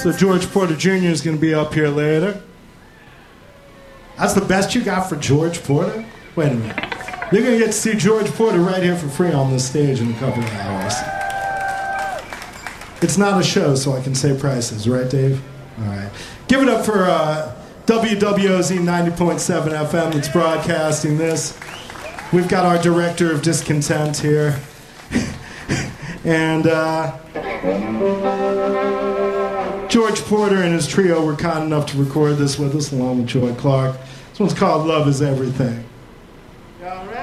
So George Porter Jr. is going to be up here later. That's the best you got for George Porter? Wait a minute. You're going to get to see George Porter right here for free on this stage in a couple of hours. It's not a show, so I can say prices, right, Dave? All right. Give it up for WWOZ 90.7 FM that's broadcasting this. We've got our director of discontent here. And George Porter and his trio were kind enough to record this with us, along with Joy Clark. This one's called Love Is Everything. Y'all ready?